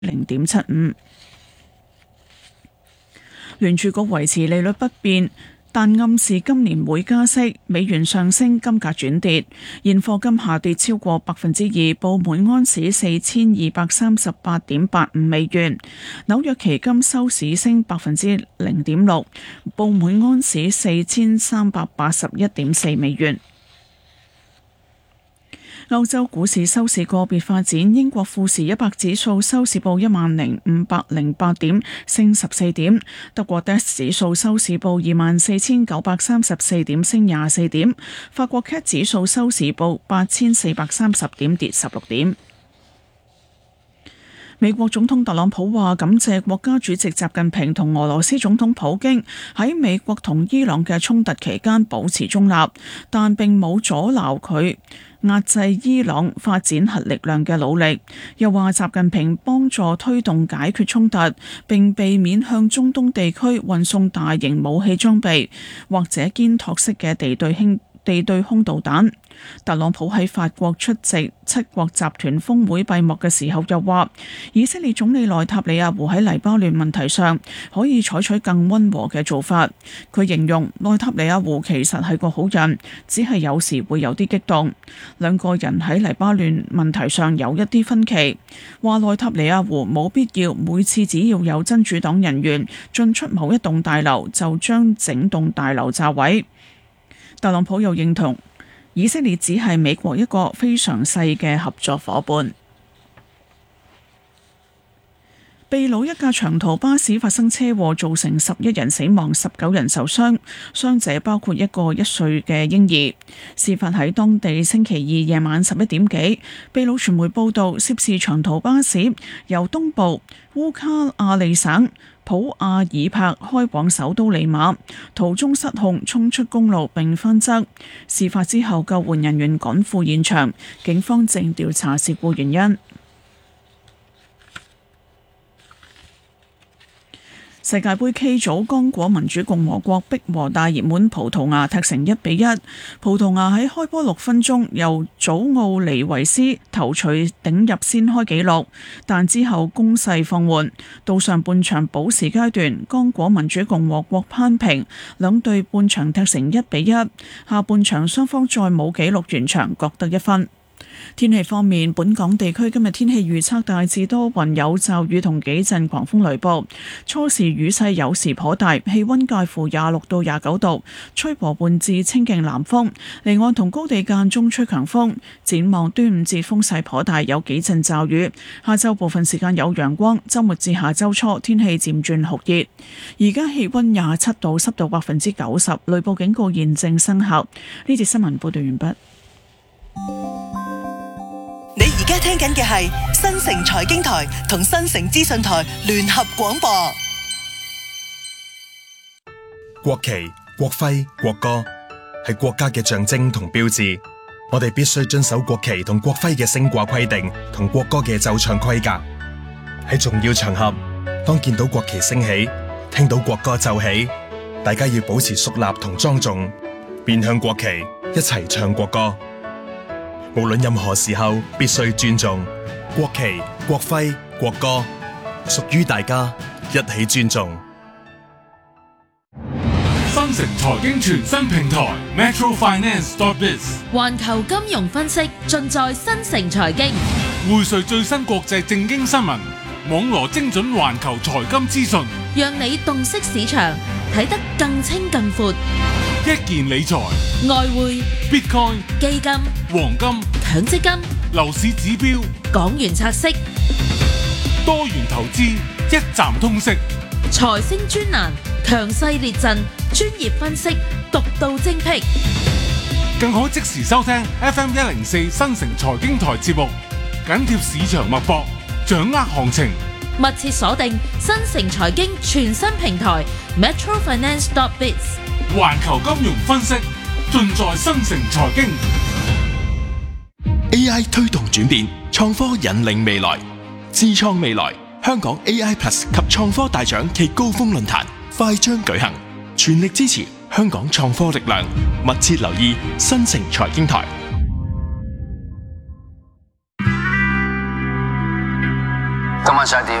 0.75。聯儲局維持利率不變，但暗示今年會加息。美元上升，金價轉跌，現貨金下跌超過2%，報每安士4238.85美元。紐約期金收市升0.6%，報每安士4381.4美元。歐洲股市收市個別發展，英國富時100指數收市報10,508點，升14點；德國 DAX 指數收市報24,934點，升24點；法國 CAC 指數收市報8,430點，跌16點。美國總統特朗普話感謝國家主席習近平同俄羅斯總統普京喺美國同伊朗嘅衝突期間保持中立，但並冇阻撓佢壓制伊朗發展核力量嘅努力。又話習近平幫助推動解決衝突，並避免向中東地區運送大型武器裝備或者肩托式嘅地對空導彈。特朗普喺法國出席七國集團峰會閉幕嘅時候又話，以色列總理內塔尼亞胡喺黎巴嫩問題上可以採取更溫和嘅做法。佢形容內塔尼亞胡其實係個好人，只係有時會有啲激動。兩個人喺黎巴嫩問題上有一啲分歧，話內塔尼亞胡冇必要每次只要有真主黨人員進出某一棟大樓就將整棟大樓炸毀。特朗普又認同以色列只係美國一個非常細嘅合作夥伴。秘魯一架長途巴士發生車禍，造成11人死亡，19人受傷，傷者包括一個1歲嘅嬰兒。事發喺當地星期二夜晚11點幾。秘魯傳媒報道，涉事長途巴士由東部烏卡亞利省普亞爾帕開往首都利馬，途中失控衝出公路並翻側。事發之後，救援人員趕赴現場，警方正調查事故原因。世界盃 K 組，剛果民主共和國逼和大熱門葡萄牙踢成1-1。葡萄牙喺開波6分鐘由祖奧尼維斯頭槌頂入先開紀錄，但之後攻勢放緩。到上半場補時階段，剛果民主共和國攀平，兩隊半場踢成1-1。下半場雙方再冇紀錄完場，各得1分。天氣方面，本港地區今日天氣預測大致多雲有驟雨同幾陣狂風雷暴，初時雨勢有時頗大，氣溫介乎26到29度，吹和緩至清勁南風，離岸同高地間中吹強風。展望端午節風勢頗大，有幾陣驟雨，下週部分時間有陽光，週末至下週初天氣漸轉酷熱。而家氣溫27度，濕度90%，雷暴警告現正生效。呢節新聞報道完畢。 你而家聽緊嘅係新城財經台同新城資訊台聯合廣播。 國旗、國徽、國歌係國家嘅象徵同標誌，我哋必須遵守國旗同國徽嘅升掛規定同國歌嘅奏唱規格。喺重要場合，當見到國旗升起，聽到國歌奏起，大家要保持肅立同莊重，面向國旗，一齊唱國歌。無論任何時候，必須尊重國旗、國徽、國歌，屬於大家，一起尊重。 新城財經全新平台 metrofinance.biz， 環球金融分析盡在新城財經， 匯萃最新國際政經新聞，網羅精準環球財金資訊， 讓你洞悉市場，睇得更清更闊。 一件理財、 外匯、 Bitcoin、 基金、 黃金、 強積金、 樓市指標、 港元拆息、 多元投資，一站通識。 財星專欄，強勢列陣，專業分析，獨到精闢。 更可即時收聽 FM104 新城財經台節目，緊貼市場脈搏，掌握行情。 密切鎖定新城財經全新平台 metrofinance.biz， 環球金融分析盡在新城財經。 AI 推動轉變，創科引領未來，智創未來。香港 AI Plus 及創科大獎暨高峰論壇快將舉行，全力支持香港創科力量，密切留意新城財經台。